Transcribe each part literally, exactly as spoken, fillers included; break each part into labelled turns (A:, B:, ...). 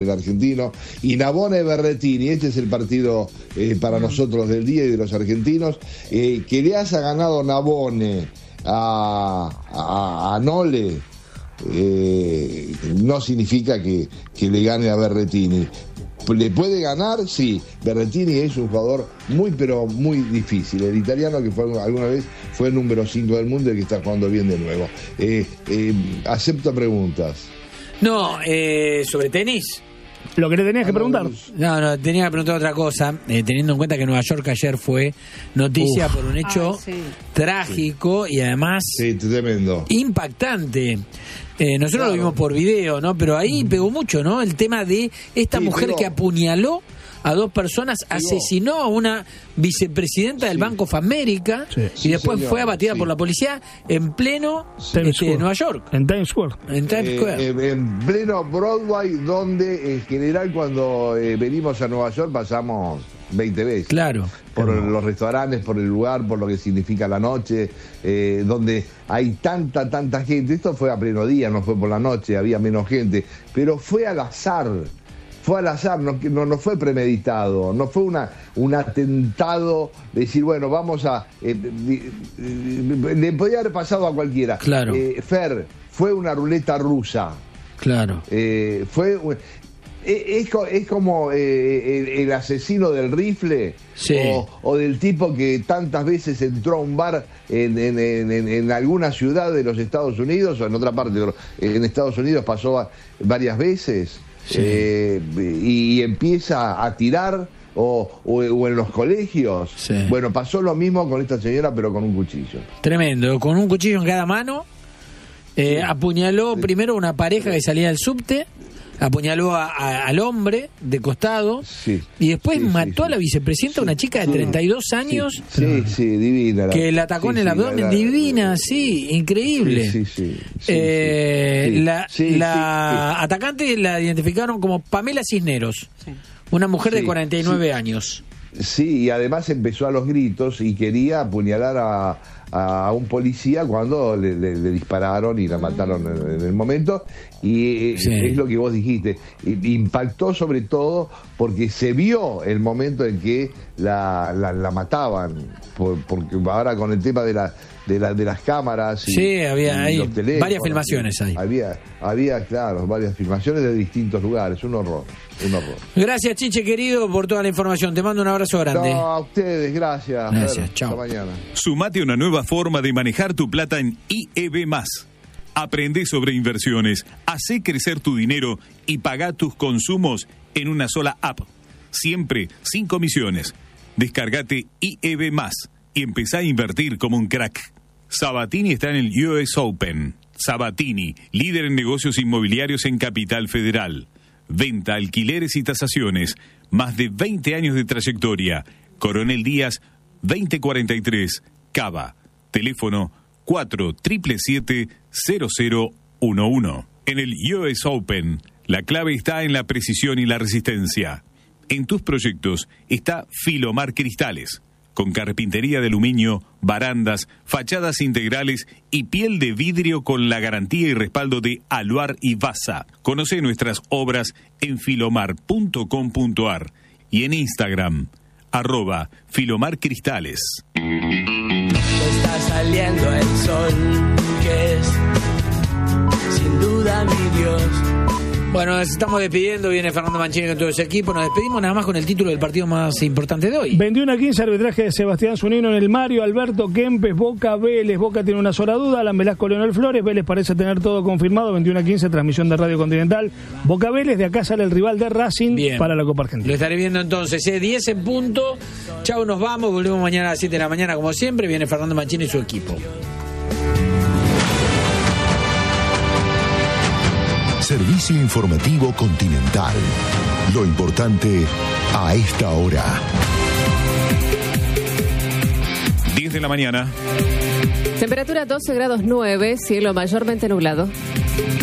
A: el argentino, y Navone Berretini, este es el partido eh, para nosotros del día y de los argentinos, eh, que le haya ganado Navone a, a, a Nole, eh, no significa que, que le gane a Berretini. ¿Le puede ganar? Sí. Berretini es un jugador muy, pero muy difícil. El italiano que fue alguna vez fue el número cinco del mundo y que está jugando bien de nuevo. Eh, eh, acepto preguntas.
B: No, eh, sobre tenis.
C: Lo que le tenías que preguntar.
B: No, no, tenía que preguntar otra cosa, eh, teniendo en cuenta que Nueva York ayer fue noticia Uf. por un hecho Ay, sí. trágico sí. y además
A: sí, tremendo.
B: impactante. Eh, nosotros claro. lo vimos por video, ¿no? Pero ahí pegó mucho, ¿no? El tema de esta sí, mujer pero... que apuñaló a dos personas, Digo, asesinó a una vicepresidenta del sí. Bank of America sí. y sí, después señor, fue abatida sí. por la policía en pleno sí. este, Nueva York.
C: En Times Square.
B: En Times
A: eh,
B: Square.
A: Eh, en pleno Broadway, donde en general cuando eh, venimos a Nueva York pasamos veinte veces.
B: Claro.
A: Por
B: claro.
A: los restaurantes, por el lugar, por lo que significa la noche, eh, donde hay tanta, tanta gente. Esto fue a pleno día, no fue por la noche, había menos gente, pero fue al azar. Fue al azar, no, no, no fue premeditado, no fue una, un atentado de decir, bueno, vamos a... Eh, eh, eh, le podía haber pasado a cualquiera.
B: Claro.
A: Eh, Fer, fue una ruleta rusa.
B: Claro.
A: Eh, fue... Eh, es, es como eh, el, el asesino del rifle
B: sí.
A: o, o del tipo que tantas veces entró a un bar en, en, en, en alguna ciudad de los Estados Unidos o en otra parte, en Estados Unidos pasó varias veces. Sí. Eh, y, y empieza a tirar o, o, o en los colegios.
B: Sí.
A: Bueno, pasó lo mismo con esta señora, pero con un cuchillo.
B: Tremendo, con un cuchillo en cada mano. Eh, sí. Apuñaló
A: sí.
B: primero una pareja que salía del subte, apuñaló a, a, al hombre de costado
A: sí.
B: y después
A: sí,
B: mató
A: sí,
B: a la vicepresidenta, sí. una chica de treinta y dos años.
A: Sí, sí, sí divina.
B: Que la atacó
A: sí,
B: en el
A: sí,
B: abdomen,
A: la,
B: divina, la, sí, increíble.
A: Sí, sí, sí. sí,
B: eh,
A: sí,
B: la
A: sí,
B: la
A: sí, sí.
B: atacante la identificaron como Pamela Cisneros, sí. una mujer
A: sí,
B: de cuarenta y nueve
A: sí.
B: años.
A: Sí, y además empezó a los gritos y quería apuñalar a, a un policía cuando le, le, le dispararon y la mataron en, en el momento. Y sí. es lo que vos dijiste, impactó sobre todo porque se vio el momento en que la, la, la mataban, por, porque ahora con el tema de la de, la, de las cámaras y,
B: sí, había
A: y
B: hay
A: los teléfonos,
B: varias filmaciones ahí.
A: Había, había, claro, varias filmaciones de distintos lugares, un horror, un horror.
B: Gracias, Chiche, querido, por toda la información. Te mando un abrazo grande.
A: No, a ustedes, gracias.
B: Gracias, chao.
A: Hasta mañana.
D: Sumate a una nueva forma de manejar tu plata en I E B más. Aprende sobre inversiones, hacé crecer tu dinero y pagá tus consumos en una sola app. Siempre sin comisiones. Descargate I E B más y empezá a invertir como un crack. Sabatini está en el U S Open. Sabatini, líder en negocios inmobiliarios en Capital Federal. Venta, alquileres y tasaciones. Más de veinte años de trayectoria. Coronel Díaz, veinte cuarenta y tres, Cava. Teléfono cuatro siete siete cero cero uno uno. En el U S Open, la clave está en la precisión y la resistencia. En tus proyectos está Filomar Cristales, con carpintería de aluminio, barandas, fachadas integrales y piel de vidrio con la garantía y respaldo de Aluar y Vasa. Conoce nuestras obras en filomar punto com punto ar y en Instagram, arroba Filomar Cristales.
E: Está saliendo el sol, que es sin duda mi Dios.
B: Bueno, nos estamos despidiendo, viene Fernando Mancini con todo ese equipo, nos despedimos nada más con el título del partido más importante de hoy.
C: veintiuno a quince, arbitraje de Sebastián Zunino en el Mario, Alberto Kempes, Boca, Vélez, Boca tiene una sola duda, Alan Velasco, Leonel Flores, Vélez parece tener todo confirmado, veintiuno a quince, transmisión de Radio Continental, Boca Vélez, de acá sale el rival de Racing. Bien. Para la Copa Argentina.
B: Lo estaré viendo entonces, ¿eh? diez en punto, chau, nos vamos, volvemos mañana a las siete de la mañana como siempre, viene Fernando Mancini y su equipo.
F: Servicio informativo Continental. Lo importante a esta hora.
D: diez de la mañana.
G: Temperatura doce grados nueve, cielo mayormente nublado.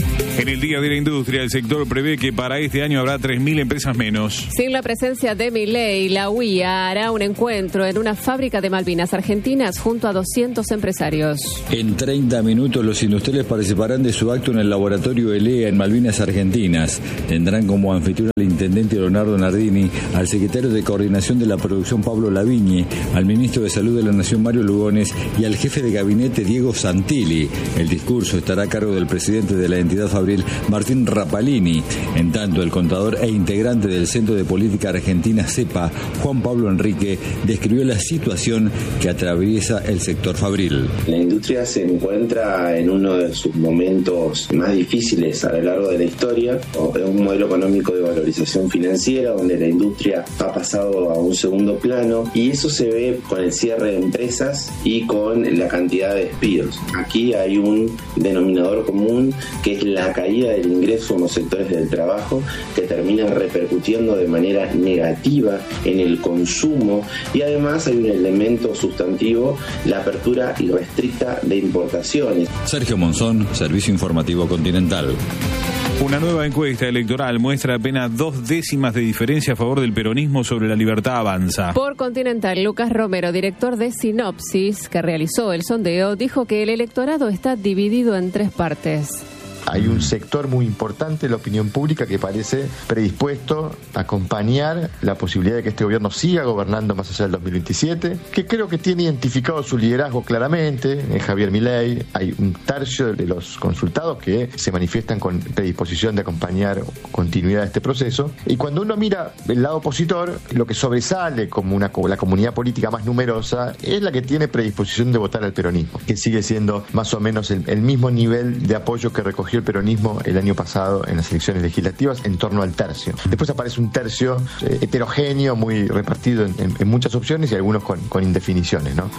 D: En el Día de la Industria, el sector prevé que para este año habrá tres mil empresas menos.
G: Sin la presencia de Milei, la U I A hará un encuentro en una fábrica de Malvinas Argentinas junto a doscientos empresarios.
H: En treinta minutos los industriales participarán de su acto en el laboratorio ELEA en Malvinas Argentinas. Tendrán como anfitrión al intendente Leonardo Nardini, al secretario de Coordinación de la Producción Pablo Lavigne, al ministro de Salud de la Nación Mario Lugones y al jefe de gabinete Diego Santilli. El discurso estará a cargo del presidente de la entidad fabril Martín Rapalini. En tanto, el contador e integrante del Centro de Política Argentina CEPA, Juan Pablo Enrique, describió la situación que atraviesa el sector fabril.
I: La industria se encuentra en uno de sus momentos más difíciles a lo largo de la historia. Es un modelo económico de valorización financiera donde la industria ha pasado a un segundo plano, y eso se ve con el cierre de empresas y con la cantidad de despidos. Aquí hay un denominador común que es la caída del ingreso en los sectores del trabajo, que termina repercutiendo de manera negativa en el consumo, y además hay un elemento sustantivo, la apertura irrestricta de importaciones.
H: Sergio Monzón, Servicio Informativo Continental.
D: Una nueva encuesta electoral muestra apenas dos décimas de diferencia a favor del peronismo sobre La Libertad Avanza.
G: Por Continental, Lucas Romero, director de Sinopsis, que realizó el sondeo, dijo que el electorado está dividido en tres partes.
J: Hay un sector muy importante de la opinión pública que parece predispuesto a acompañar la posibilidad de que este gobierno siga gobernando más allá del dos mil veintisiete, que creo que tiene identificado su liderazgo claramente en Javier Milei. Hay un tercio de los consultados que se manifiestan con predisposición de acompañar continuidad de este proceso. Y cuando uno mira el lado opositor, lo que sobresale como una, la comunidad política más numerosa es la que tiene predisposición de votar al peronismo, que sigue siendo más o menos el, el mismo nivel de apoyo que recogió el peronismo el año pasado en las elecciones legislativas, en torno al tercio. Después aparece un tercio eh, heterogéneo, muy repartido en, en, en muchas opciones, y algunos con, con indefiniciones, ¿no?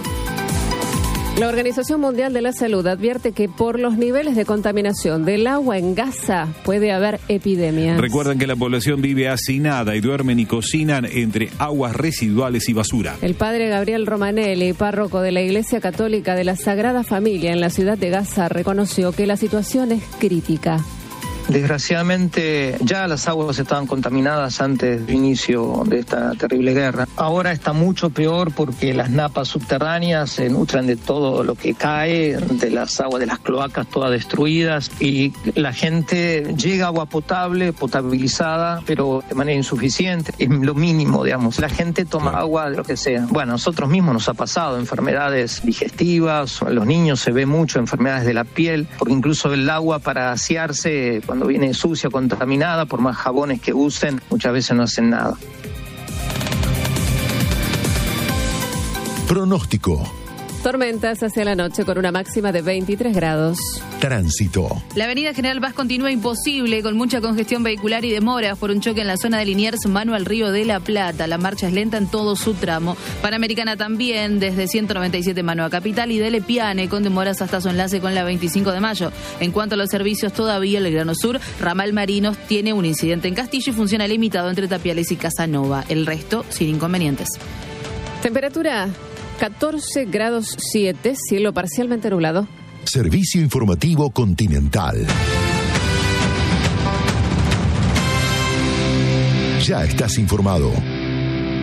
G: La Organización Mundial de la Salud advierte que por los niveles de contaminación del agua en Gaza puede haber epidemias.
D: Recuerden que la población vive hacinada y duermen y cocinan entre aguas residuales y basura.
G: El padre Gabriel Romanelli, párroco de la Iglesia Católica de la Sagrada Familia en la ciudad de Gaza, reconoció que la situación es crítica.
K: Desgraciadamente ya las aguas estaban contaminadas antes del inicio de esta terrible guerra. Ahora está mucho peor porque las napas subterráneas se nutren de todo lo que cae, de las aguas de las cloacas todas destruidas, y la gente llega a agua potable, potabilizada, pero de manera insuficiente. Es lo mínimo, digamos. La gente toma agua de lo que sea. Bueno, a nosotros mismos nos ha pasado enfermedades digestivas, a los niños se ve mucho enfermedades de la piel, porque incluso el agua para asearse, cuando viene sucia, contaminada, por más jabones que usen, muchas veces no hacen nada.
F: Pronóstico.
G: Tormentas hacia la noche con una máxima de veintitrés grados.
F: Tránsito.
L: La avenida General Paz continúa imposible, con mucha congestión vehicular y demoras por un choque en la zona de Liniers, mano al Río de la Plata. La marcha es lenta en todo su tramo. Panamericana también, desde ciento noventa y siete mano a Capital, y Dele Piane, con demoras hasta su enlace con la veinticinco de mayo. En cuanto a los servicios, todavía el Grano Sur, Ramal Marinos, tiene un incidente en Castillo y funciona limitado entre Tapiales y Casanova. El resto, sin inconvenientes.
G: Temperatura catorce grados siete, cielo parcialmente nublado.
F: Servicio Informativo Continental. Ya estás informado.